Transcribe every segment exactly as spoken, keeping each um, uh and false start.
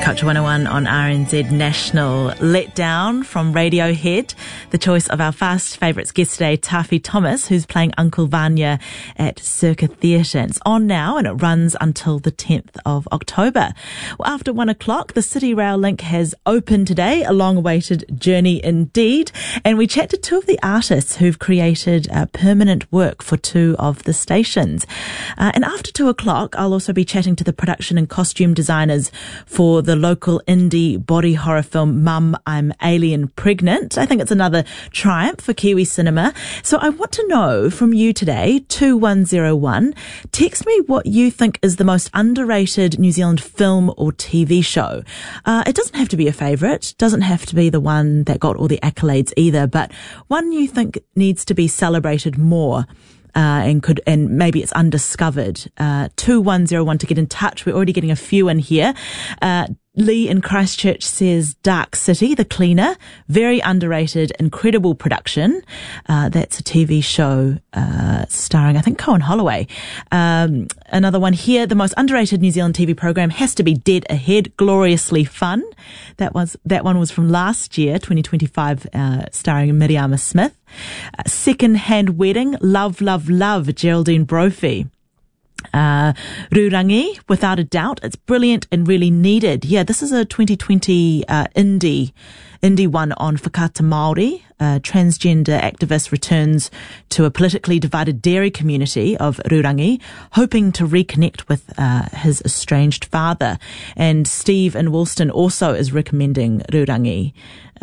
Culture one oh one on R N Z National. Let Down from Radiohead, the choice of our fast favourites guest today, Taffy Thomas, who's playing Uncle Vanya at Circa Theatre. It's on now and it runs until the tenth of October. Well, after one o'clock, the City Rail link has opened today, a long-awaited journey indeed, and we chat to two of the artists who've created uh, permanent work for two of the stations. Uh, and after two o'clock, I'll also be chatting to the production and costume designers for the local indie body horror film Mum, I'm Alien Pregnant. I think it's another triumph for Kiwi cinema. So I want to know from you today, two one zero one, text me what you think is the most underrated New Zealand film or T V show. Uh, it doesn't have to be a favourite, doesn't have to be the one that got all the accolades either, but one you think needs to be celebrated more. Uh, and could, and maybe it's undiscovered. Uh, two one zero one to get in touch. We're already getting a few in here. Uh, Lee in Christchurch says Dark City, The Cleaner, very underrated, incredible production. Uh, that's a T V show, uh, starring, I think, Cohen Holloway. Um, another one here, the most underrated New Zealand T V program has to be Dead Ahead, gloriously fun. That was, that one was from last year, twenty twenty-five, uh, starring Miriama Smith. Uh, Second Hand Wedding, Love, Love, Love, Geraldine Brophy. Uh, Rurangi, without a doubt, it's brilliant and really needed. Yeah, this is a twenty twenty uh, indie indie one on Whakata Māori. A transgender activist returns to a politically divided dairy community of Rurangi, hoping to reconnect with uh, his estranged father. And Steve in Woolston also is recommending Rurangi.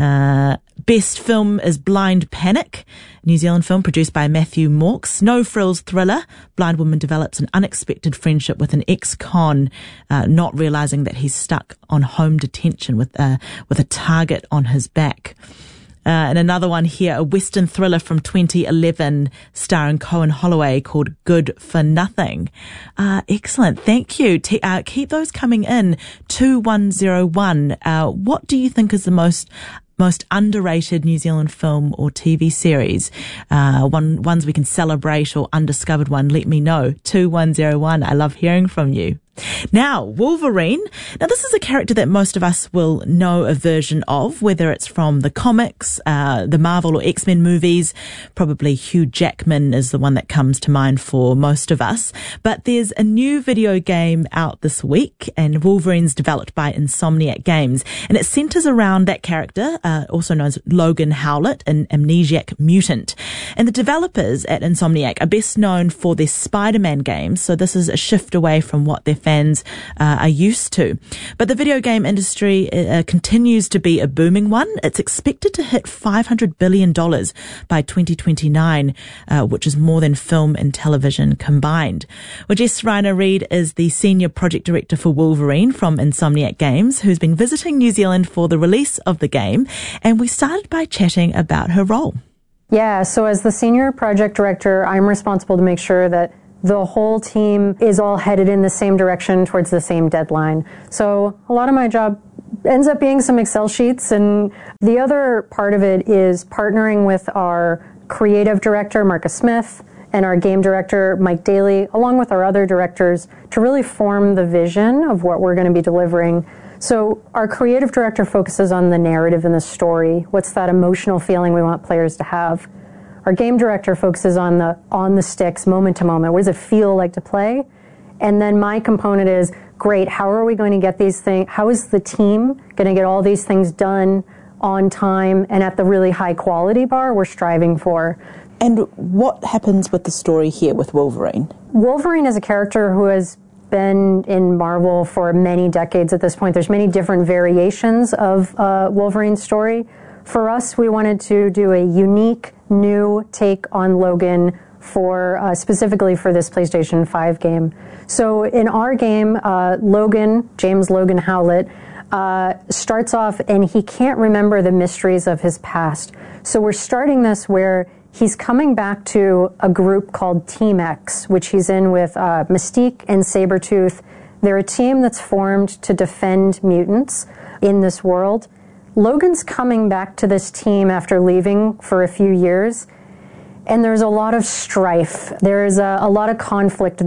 Uh, best film is Blind Panic, New Zealand film produced by Matthew Mawkes. No frills thriller. Blind woman develops an unexpected friendship with an ex-con, uh, not realizing that he's stuck on home detention with uh, with a target on his back. Uh, and another one here, a Western thriller from twenty eleven starring Cohen Holloway called Good for Nothing. Uh, excellent. Thank you. T- uh, keep those coming in. two one zero one. Uh, what do you think is the most most underrated New Zealand film or T V series? Uh, one, ones we can celebrate or undiscovered one, let me know. two one zero one. I love hearing from you. Now, Wolverine. Now, this is a character that most of us will know a version of, whether it's from the comics, uh, the Marvel or X-Men movies. Probably Hugh Jackman is the one that comes to mind for most of us. But there's a new video game out this week, and Wolverine's developed by Insomniac Games. And it centers around that character, uh, also known as Logan Howlett, an amnesiac mutant. And the developers at Insomniac are best known for their Spider-Man games, so this is a shift away from what their fans uh, are used to. But the video game industry uh, continues to be a booming one. It's expected to hit five hundred billion dollars by twenty twenty-nine, uh, which is more than film and television combined. Well, Jess Reiner-Reid is the Senior Project Director for Wolverine from Insomniac Games, who's been visiting New Zealand for the release of the game, and we started by chatting about her role. Yeah, so as the Senior Project Director, I'm responsible to make sure that the whole team is all headed in the same direction towards the same deadline. So a lot of my job ends up being some Excel sheets, and the other part of it is partnering with our creative director, Marcus Smith, and our game director, Mike Daly, along with our other directors, to really form the vision of what we're going to be delivering. So our creative director focuses on the narrative and the story. What's that emotional feeling we want players to have? Our game director focuses on the on the sticks, moment to moment. What does it feel like to play? And then my component is, great, how are we going to get these things, how is the team going to get all these things done on time and at the really high quality bar we're striving for? And what happens with the story here with Wolverine? Wolverine is a character who has been in Marvel for many decades at this point. There's many different variations of uh, Wolverine's story. For us, we wanted to do a unique, new take on Logan for uh, specifically for this PlayStation five game. So in our game, uh, Logan, James Logan Howlett, uh, starts off and he can't remember the mysteries of his past. So we're starting this where he's coming back to a group called Team X, which he's in with uh, Mystique and Sabretooth. They're a team that's formed to defend mutants in this world. Logan's coming back to this team after leaving for a few years, and there's a lot of strife. There's a, a lot of conflict there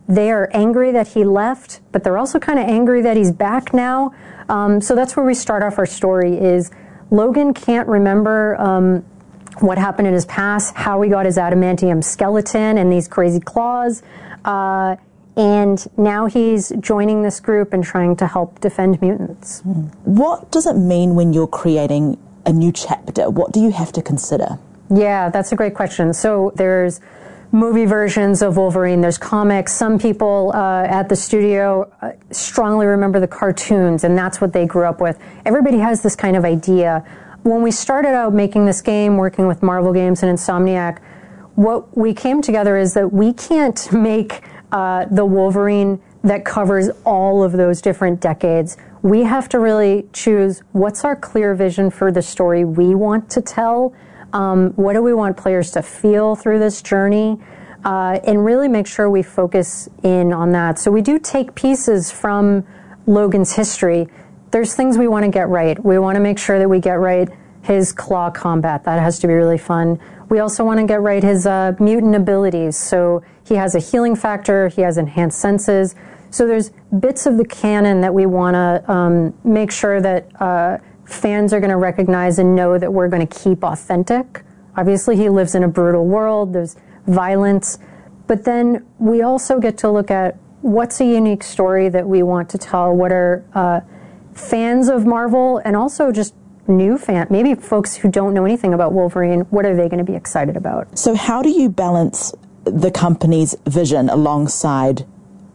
they are angry that he left, but they're also kind of angry that he's back now. Um, so that's where we start off our story is Logan can't remember um, what happened in his past, how he got his adamantium skeleton and these crazy claws. Uh, and now he's joining this group and trying to help defend mutants. What does it mean when you're creating a new chapter? What do you have to consider? Yeah, that's a great question. So there's movie versions of Wolverine, there's comics. Some people uh, at the studio uh, strongly remember the cartoons, and that's what they grew up with. Everybody has this kind of idea. When we started out making this game, working with Marvel Games and Insomniac, what we came together is that we can't make uh, the Wolverine that covers all of those different decades. We have to really choose what's our clear vision for the story we want to tell. Um, what do we want players to feel through this journey? Uh, and really make sure we focus in on that. So we do take pieces from Logan's history. There's things we want to get right. We want to make sure that we get right his claw combat. That has to be really fun. We also want to get right his uh, mutant abilities. So he has a healing factor. He has enhanced senses. So there's bits of the canon that we want to um, make sure that uh, fans are going to recognize and know that we're going to keep authentic. Obviously, he lives in a brutal world. There's violence. But then we also get to look at what's a unique story that we want to tell. What are uh, fans of Marvel and also just new fans, maybe folks who don't know anything about Wolverine, what are they going to be excited about? So how do you balance the company's vision alongside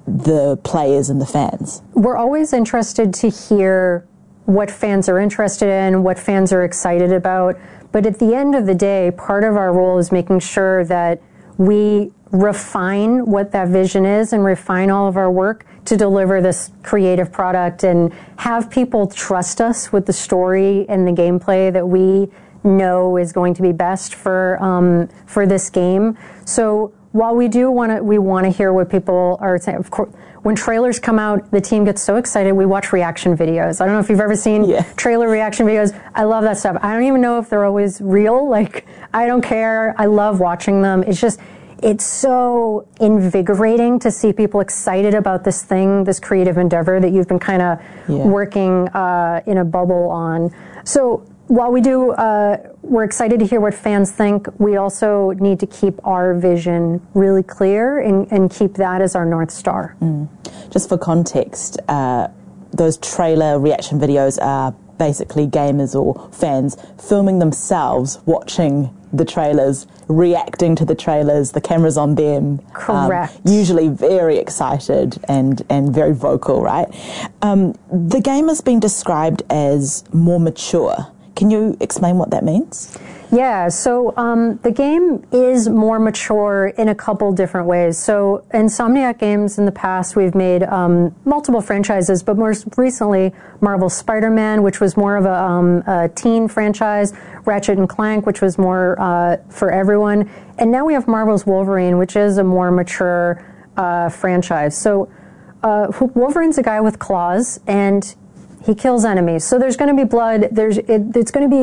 the players and the fans? We're always interested to hear what fans are interested in, what fans are excited about. But at the end of the day, part of our role is making sure that we refine what that vision is and refine all of our work to deliver this creative product and have people trust us with the story and the gameplay that we know is going to be best for um, for this game. So while we do want to, we want to hear what people are saying. Of course, when trailers come out, the team gets so excited. We watch reaction videos. I don't know if you've ever seen yeah. trailer reaction videos. I love that stuff. I don't even know if they're always real. Like, I don't care. I love watching them. It's just, it's so invigorating to see people excited about this thing, this creative endeavor that you've been kind of yeah. working uh, in a bubble on. So while we do, uh, we're excited to hear what fans think, we also need to keep our vision really clear and, and keep that as our North Star. Mm. Just for context, uh, those trailer reaction videos are basically gamers or fans filming themselves, watching the trailers, reacting to the trailers, the camera's on them. Correct. Um, usually very excited and, and very vocal, right? Um, the game has been described as more mature. Can you explain what that means? Yeah, so um, the game is more mature in a couple different ways. So Insomniac Games in the past, we've made um, multiple franchises, but most recently Marvel's Spider-Man, which was more of a, um, a teen franchise, Ratchet and Clank, which was more uh, for everyone, and now we have Marvel's Wolverine, which is a more mature uh, franchise. So uh, Wolverine's a guy with claws, and he kills enemies. So there's going to be blood. There's it, it's going to be